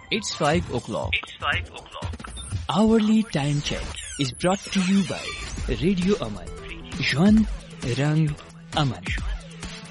It's 5 o'clock. Hourly time check is brought to you by Radio Aman. Juan Rang Aman.